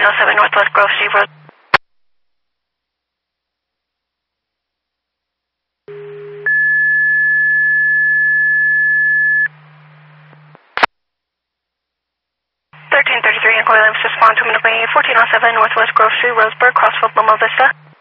1407 Northwest Grove Street Road. Inquiry Williams, respond to 1407 Northwest Grove Street, Roseburg, Crossfield, Loma Vista.